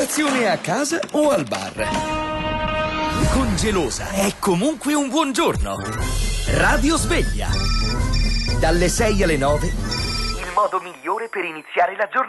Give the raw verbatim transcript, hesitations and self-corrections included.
Colazione a casa o al bar. Con Gelosa è comunque un buon giorno. Radio Sveglia. Dalle sei alle nove. Il modo migliore per iniziare la giornata.